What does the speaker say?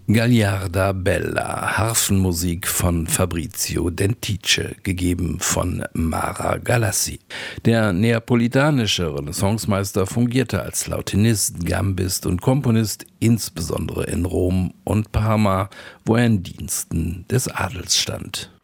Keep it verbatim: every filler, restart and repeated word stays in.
Gagliarda Bella, Harfenmusik von Fabrizio Dentice, gegeben von Mara Galassi. Der neapolitanische Renaissancemeister fungierte als Lautenist, Gambist und Komponist, insbesondere in Rom und Parma, wo er in Diensten des Adels stand.